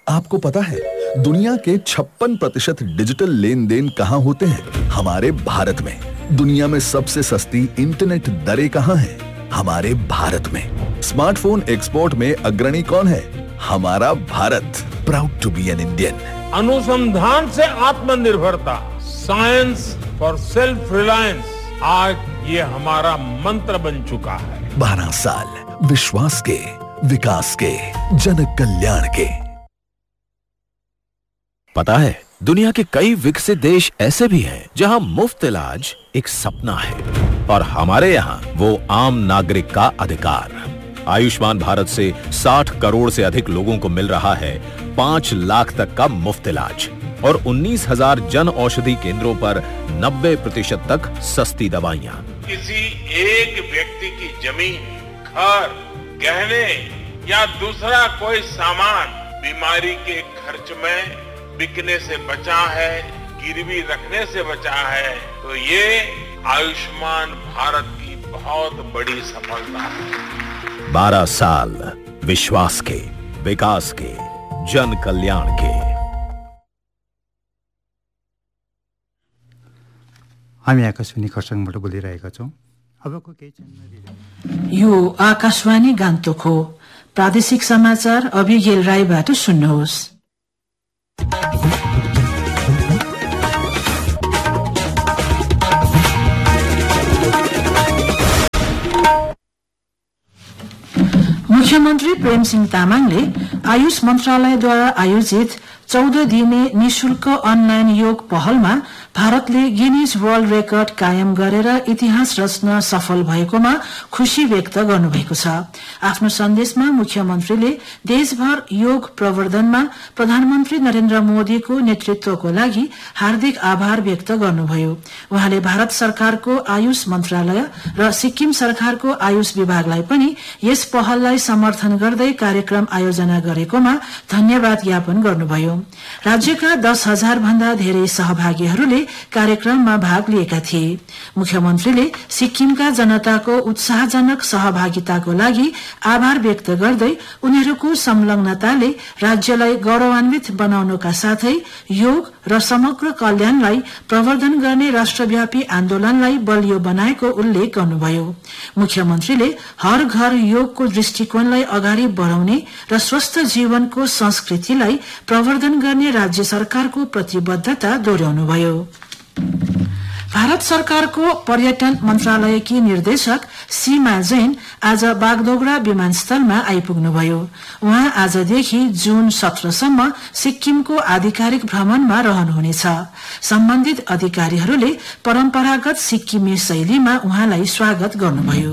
आपको पता है दुनिया के 56% डिजिटल लेन देन कहाँ होते हैं? हमारे भारत में। दुनिया में सबसे सस्ती इंटरनेट दरें कहाँ हैं? हमारे भारत में। स्मार्टफोन एक्सपोर्ट में अग्रणी कौन है? हमारा Bharat. Proud to be an Indian. अनुसंधान से आत्मनिर्भरता, साइंस फॉर सेल्फ रिलायंस, आज ये हमारा मंत्र बन चुका है। 12 साल विश्वास के, विकास के, जन कल्याण के। पता है दुनिया के कई विकसित देश ऐसे भी हैं जहां मुफ्त इलाज एक सपना है और हमारे यहाँ वो आम नागरिक का अधिकार। आयुष्मान भारत से 60 करोड़ से अधिक लोगों को मिल रहा है 5 लाख तक का मुफ्त इलाज और 19,000 जन औषधि केंद्रों पर 90% तक सस्ती दवाइयाँ। किसी एक व्यक्ति की जमीन, घर, गहने या दूसरा कोई सामान बीमारी के खर्च में बिकने से बचा है, गिरवी रखने से बचा है, तो ये आयुष्मान भारत की बहुत बड़ी सफलता है। 12 साल विश्वास के, विकास के, जन कल्याण के। हामी आकाशवाणी खरसाङबाट बोलिरहेका छौं। अबको केही क्षणमा यो आकाशवाणी गान्तोक हो। प्रादेशिक समाचार अभिगेल राईबाट सुन्नुहोस्। मुख्यमन्त्री प्रेमसिंह तामाङले आयुष मन्त्रालयद्वारा आयोजित 14 दिने निशुल्क अनलाइन योग पहलमा भारतले गिनीज वर्ल्ड रेकर्ड कायम गरेर इतिहास रच्न सफल भएकोमा खुशी व्यक्त गर्नुभएको छ। आफ्नो सन्देशमा मुख्यमन्त्रीले देशभर योग प्रवर्धनमा प्रधानमन्त्री नरेन्द्र मोदीको नेतृत्वको लागि हार्दिक आभार व्यक्त गर्नुभयो। उहाँले भारत सरकारको आयुष मन्त्रालय र सिक्किम सरकारको आयुष विभागलाई पनि यस पहललाई समर्थन गर्दै कार्यक्रम आयोजना गरेकोमा धन्यवाद ज्ञापन गर्नुभयो। राज्यका 10,000 भन्दा धेरै सहभागीहरूले कार्यक्रममा भाग लिएका थिए। मुख्यमन्त्रीले सिक्किमका जनताको उत्साहजनक सहभागिताको लागि आभार व्यक्त गर्दै उनीहरूको संलग्नताले राज्यलाई गौरवान्वित बनाउनका साथै योग र समग्र कल्याणलाई प्रवर्धन गर्ने राष्ट्रव्यापी आन्दोलनलाई बलियो बनाएको उल्लेख गर्नुभयो। मुख्यमन्त्रीले हर घर योगको दृष्टिकोणलाई अगाडि बढाउने र स्वस्थ जीवनको संस्कृतिलाई प्रवर्धन गर्ने राज्य सरकारको प्रतिबद्धता दोहोर्याउनुभयो। भारत सरकारको पर्यटन मन्त्रालयकी निर्देशक सीमा जैन आज बागडोगरा विमानस्थलमा आइपुग्नुभयो। उहाँ आजदेखि जुन 17 सम्म सिक्किमको आधिकारिक भ्रमणमा रहनुहुनेछ। सम्बन्धित अधिकारीहरूले परम्परागत सिक्किमे शैलीमा उहाँलाई स्वागत गर्नुभयो।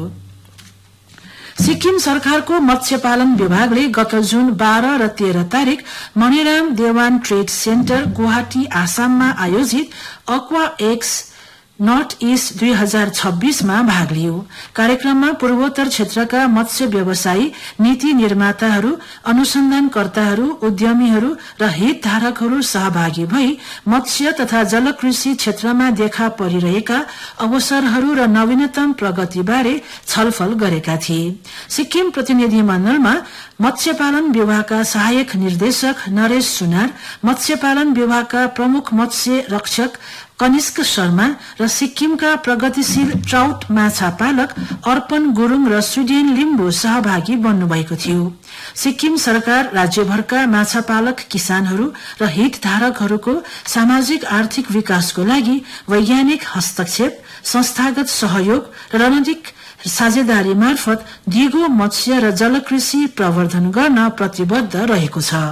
सिक्किम सरकारको मत्स्यपालन विभागले गत जुन 12 र 13 तारिक मणिराम देवान ट्रेड सेन्टर गुवाहाटी आसाममा आयोजित अक्वा एक्स नर्थ ईस्ट 2026 मा भाग लियो। कार्यक्रममा पूर्वोत्तर क्षेत्रका मत्स्य व्यवसायी, नीति निर्माताहरू, अनुसन्धानकर्ताहरू, उद्यमीहरू र हितधारकहरू सहभागी भई मत्स्य तथा जलकृषि क्षेत्रमा देखा परिरहेका अवसरहरू र नवीनतम प्रगतिबारे छलफल गरेका थिए। सिक्किम प्रतिनिधि मण्डलमा मत्स्यपालन विभागका सहायक निर्देशक नरेश सुनार, मत्स्यपालन विभागका प्रमुख मत्स्य रक्षक कनिष्क शर्मा र सिक्किमका प्रगतिशील ट्राउट माछा पालक अर्पण गुरुङ र स्वीडेन लिम्बू सहभागी बन्नुभएको थियो। सिक्किम सरकार राज्यभरका माछा पालक किसानहरू र हितधारकहरूको सामाजिक आर्थिक विकासको लागि वैज्ञानिक हस्तक्षेप, संस्थागत सहयोग र रणनीतिक साझेदारी मार्फत दिगो मत्स्य र जलकृषि प्रवर्धन गर्न प्रतिबद्ध रहेको छ।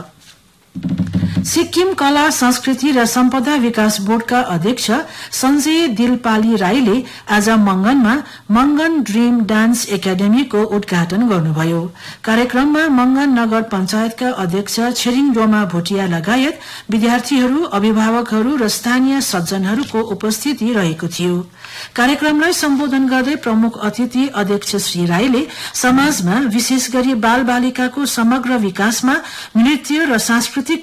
सिक्किम कला संस्कृति र सम्पदा विकास बोर्डका अध्यक्ष संजय दिलपाली राईले आज मंगनमा मंगन ड्रीम डान्स एकाडेमीको उद्घाटन गर्नुभयो। कार्यक्रममा मंगन नगर पंचायतका अध्यक्ष छिरिङ डोमा भोटिया लगायत विद्यार्थीहरू, अभिभावकहरू र स्थानीय सज्जनहरूको उपस्थिति रहेको थियो। कार्यक्रमलाई सम्बोधन गर्दै प्रमुख अतिथि अध्यक्ष श्री राईले समाजमा विशेष गरी बाल बालिकाको समग्र विकासमा नृत्य र सांस्कृतिक गतिविधि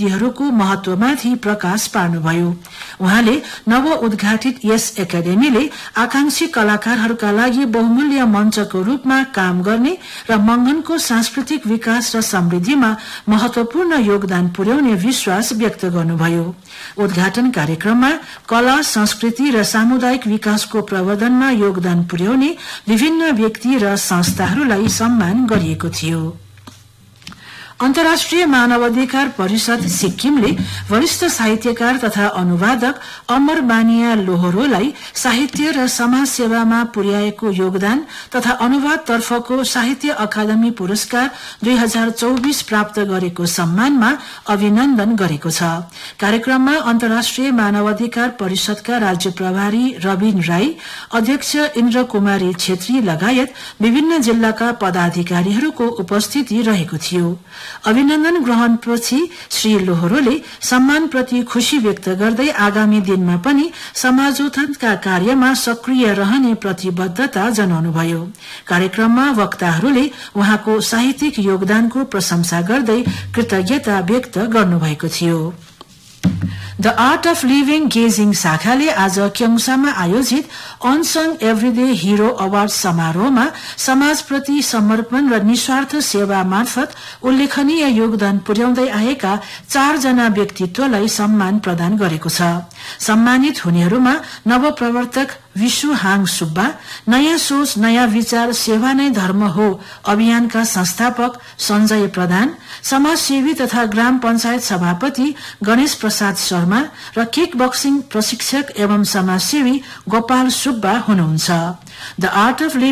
गतिविधिहरूको महत्वमाथि प्रकाश पार्नुभयो। उहाँले नव उद्घाटित यस एकाडेमीले आकांक्षी कलाकारहरूका लागि बहुमूल्य मञ्चको रूपमा काम गर्ने र मंगनको सांस्कृतिक विकास र समृद्धिमा महत्वपूर्ण योगदान पुर्याउने विश्वास व्यक्त गर्नुभयो। उद्घाटन कार्यक्रममा कला, संस्कृति र सामुदायिक विकासको प्रवर्धनमा योगदान पुर्याउने विभिन्न व्यक्ति र संस्थाहरूलाई सम्मान गरिएको थियो। अन्तर्राष्ट्रिय मानवाधिकार परिषद सिक्किमले वरिष्ठ साहित्यकार तथा अनुवादक अमर बानिया लोहोरोलाई साहित्य र समाज सेवामा पुर्याएको योगदान तथा अनुवादतर्फको साहित्य अकादमी पुरस्कार 2024 प्राप्त गरेको सम्मानमा अभिनन्दन गरेको छ। कार्यक्रममा अन्तर्राष्ट्रिय मानवाधिकार परिषदका राज्य प्रभारी रबिन राई, अध्यक्ष इन्द्र कुमारी छेत्री लगायत विभिन्न जिल्लाका पदाधिकारीहरूको उपस्थिति रहेको थियो। अभिनन्दन ग्रहणपछि श्री लोहोरोले सम्मानप्रति खुशी व्यक्त गर्दै आगामी दिनमा पनि समाजोत्थानका कार्यमा सक्रिय रहने प्रतिबद्धता जनाउनुभयो। कार्यक्रममा वक्ताहरूले उहाँको साहित्यिक योगदानको प्रशंसा गर्दै कृतज्ञता व्यक्त गर्नुभएको थियो। द आर्ट अफ लिभिङ गेजिङ शाखाले आज क्योङसामा आयोजित अनसङ एभ्रिडे हिरो अवार्ड समारोहमा समाजप्रति समर्पण र निस्वार्थ सेवा मार्फत उल्लेखनीय योगदान पुर्याउँदै आएका 4 जना व्यक्तित्वलाई सम्मान प्रदान गरेको छ। सम्मानित हुनेहरूमा नवप्रवर्तक विशु हाङ सुब्बा, नयाँ सोच नयाँ विचार सेवा नै धर्म हो अभियानका संस्थापक सञ्जय प्रधान, समाजसेवी तथा ग्राम पञ्चायत सभापति गणेश प्रसाद शर्मा र किक बक्सिङ प्रशिक्षक एवं समाजसेवी गोपाल सुब्बा हुनुहुन्छ। The art of